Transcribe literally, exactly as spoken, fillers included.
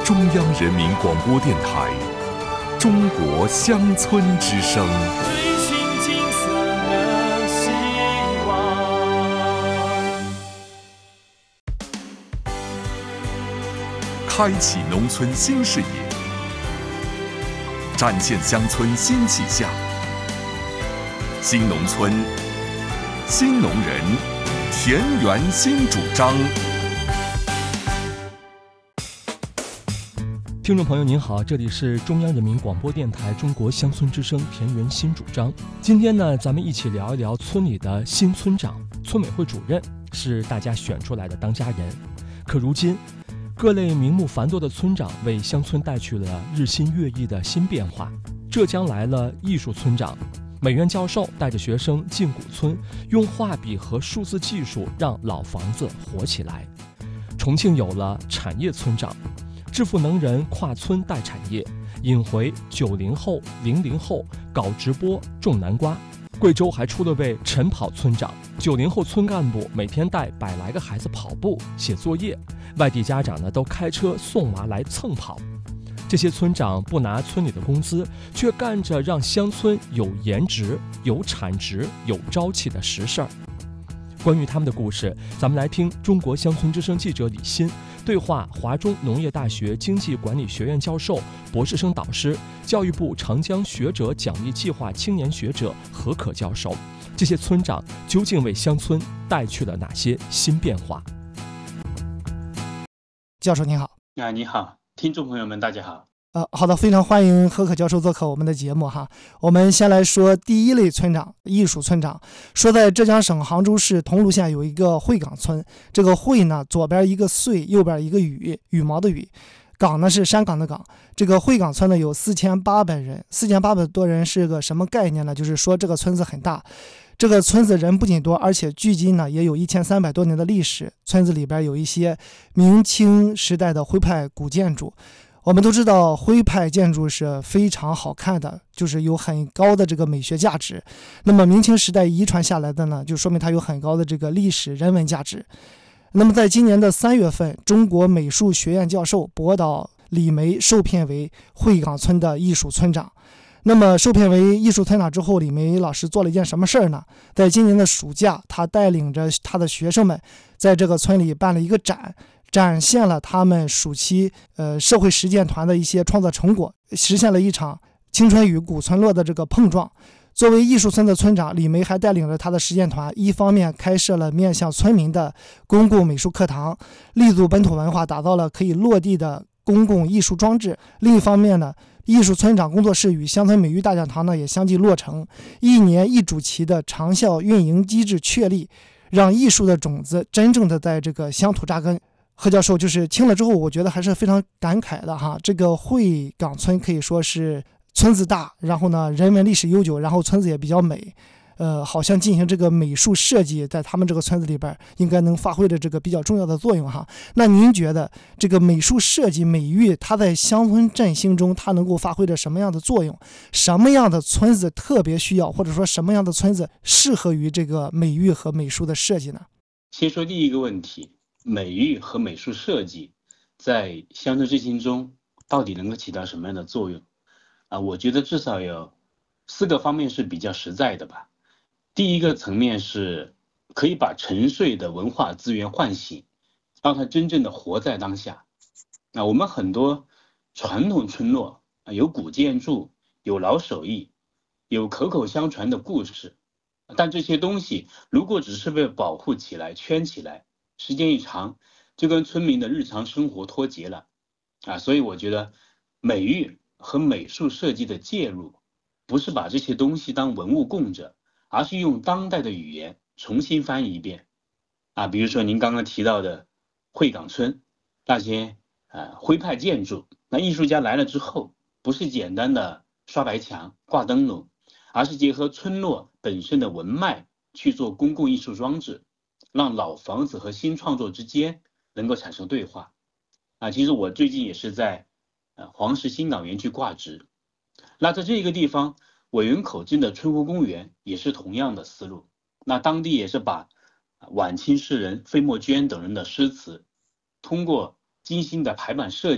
中央人民广播电台中国乡村之声。 追寻金色的希望， 开启农村新视野，展现乡村新气象。新农村，新农人，田园新主张。 听众朋友您好，这里是中央人民广播电台中国乡村之声田园新主张。今天呢，咱们一起聊一聊村里的新村长、村委会主任是大家选出来的当家人。可如今，各类名目繁多的村长为乡村带去了日新月异的新变化。浙江来了艺术村长，美院教授带着学生进古村，用画笔和数字技术让老房子活起来。重庆有了产业村长，致富能人跨村带产业，引回九零后、零零后搞直播种南瓜。贵州还出了位晨跑村长，九零后村干部每天带百来个孩子跑步、写作业，外地家长呢都开车送娃来蹭跑。这些村长不拿村里的工资，却干着让乡村有颜值、有产值、有朝气的实事儿。关于他们的故事，咱们来听中国乡村之声记者李欣对话华中农业大学经济管理学院教授、博士生导师、教育部长江学者奖励计划青年学者何可教授。这些村长究竟为乡村带去了哪些新变化？ 教授您好。 啊，你好，听众朋友们大家好。 呃，好的，非常欢迎何可教授做客我们的节目哈。我们先来说第一类村长，艺术村长。说在浙江省杭州市桐庐县有一个会岗村，这个会呢，左边一个穗，右边一个羽，羽毛的羽，岗呢是山岗的岗。这个会岗村呢有四千八百人，四千八百多人是个什么概念呢？就是说这个村子很大。这个村子人不仅多，而且距今呢也有一千三百多年的历史。村子里边有一些明清时代的徽派古建筑。我们都知道徽派建筑是非常好看的，就是有很高的这个美学价值。那么明清时代遗传下来的呢，就说明它有很高的这个历史人文价值。那么在今年的三月份，中国美术学院教授博导李梅受聘为会岗村的艺术村长。那么受聘为艺术村长之后，李梅老师做了一件什么事儿呢？在今年的暑假，他带领着他的学生们在这个村里办了一个展，展现了他们暑期呃社会实践团的一些创作成果，实现了一场青春与古村落的这个碰撞。作为艺术村的村长，李梅还带领着他的实践团，一方面开设了面向村民的公共美术课堂，立足本土文化，打造了可以落地的公共艺术装置。另一方面呢，艺术村长工作室与乡村美育大讲堂呢也相继落成，一年一主题的长效运营机制确立，让艺术的种子真正的在这个乡土扎根。何教授就是听了之后，我觉得还是非常感慨的哈。这个会岗村可以说是村子大，然后呢人文历史悠久，然后村子也比较美，呃，好像进行这个美术设计，在他们这个村子里边应该能发挥的这个比较重要的作用哈。那您觉得这个美术设计美育，它在乡村振兴中，它能够发挥着什么样的作用？什么样的村子特别需要，或者说什么样的村子适合于这个美育和美术的设计呢？ 先说第一个问题，美育和美术设计在乡村振兴中到底能够起到什么样的作用啊？我觉得至少有四个方面是比较实在的吧。第一个层面是可以把沉睡的文化资源唤醒，让它真正的活在当下。啊，我们很多传统村落啊，有古建筑，有老手艺，有口口相传的故事，但这些东西如果只是被保护起来、圈起来，时间一长，就跟村民的日常生活脱节了啊。所以我觉得美育和美术设计的介入，不是把这些东西当文物供着，而是用当代的语言重新翻译一遍啊。比如说您刚刚提到的会岗村那些呃徽派建筑，那艺术家来了之后，不是简单的刷白墙、挂灯笼，而是结合村落本身的文脉去做公共艺术装置，让老房子和新创作之间能够产生对话啊。其实我最近也是在呃黄石新港园区挂职，那在这个地方委员口近的春湖公园也是同样的思路，那当地也是把晚清诗人费墨娟等人的诗词通过精心的排版设计